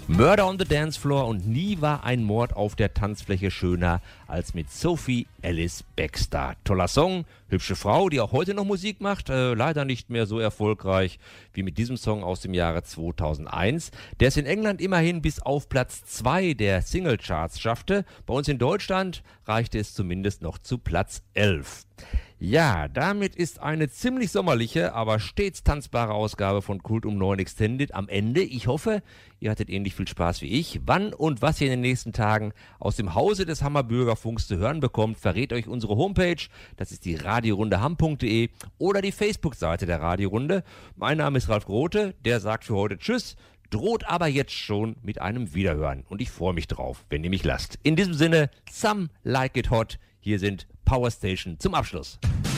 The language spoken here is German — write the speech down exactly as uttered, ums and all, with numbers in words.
Murder on the Dance Floor und nie war ein Mord auf der Tanzfläche schöner als mit Sophie Ellis Bextor. Toller Song, hübsche Frau, die auch heute noch Musik macht, äh, leider nicht mehr so erfolgreich wie mit diesem Song aus dem Jahre zweitausendeins, der es in England immerhin bis auf Platz zwei der Singlecharts schaffte. Bei uns in Deutschland reichte es zumindest noch zu Platz elf. Ja, damit ist eine ziemlich sommerliche, aber stets tanzbare Ausgabe von Kult um neun Extended am Ende. Ich hoffe, ihr hattet ähnlich viel Spaß wie ich. Wann und was ihr in den nächsten Tagen aus dem Hause des Hammerbürgerfunks zu hören bekommt, verrät euch unsere Homepage. Das ist die radiorunde hamm punkt de oder die Facebook-Seite der Radiorunde. Mein Name ist Ralf Grote, der sagt für heute Tschüss, droht aber jetzt schon mit einem Wiederhören. Und ich freue mich drauf, wenn ihr mich lasst. In diesem Sinne, some like it hot. Hier sind Power Station zum Abschluss.